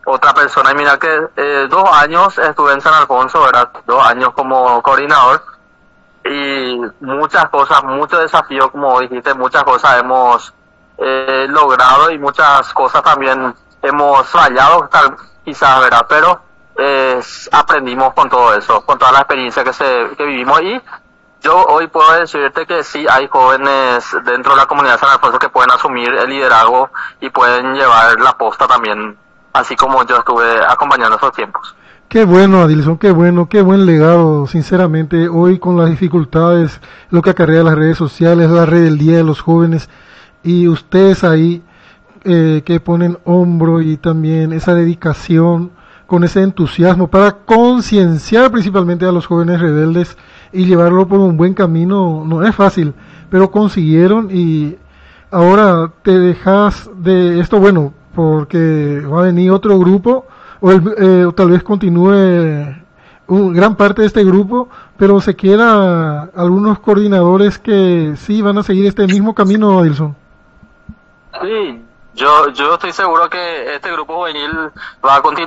otra persona. Y mira que 2 años estuve en San Alfonso, ¿verdad? 2 años como coordinador y muchas cosas, muchos desafíos, como dijiste, muchas cosas hemos logrado y muchas cosas también hemos fallado, quizás, ¿verdad? Pero aprendimos con todo eso, con toda la experiencia que vivimos. Y yo hoy puedo decirte que sí hay jóvenes dentro de la comunidad de San Alfonso que pueden asumir el liderazgo y pueden llevar la posta también, así como yo estuve acompañando esos tiempos. Qué bueno, Adilson, qué bueno, qué buen legado, sinceramente, hoy con las dificultades, lo que acarrea las redes sociales, la rebeldía de los jóvenes, y ustedes ahí que ponen hombro y también esa dedicación, con ese entusiasmo para concienciar principalmente a los jóvenes rebeldes y llevarlo por un buen camino, no es fácil, pero consiguieron y ahora te dejas de esto, bueno, porque va a venir otro grupo o tal vez continúe gran parte de este grupo, pero se queda algunos coordinadores que sí van a seguir este mismo camino, Adilson. Sí, yo estoy seguro que este grupo juvenil va a continuar